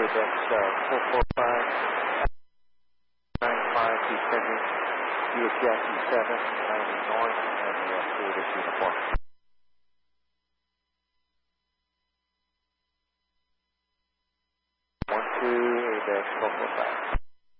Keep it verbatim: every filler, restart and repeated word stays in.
that's uh, four four five nine five, descending U S Yankee seven, landing north, and the uh, Stewardess uniform. one two, that's four four five.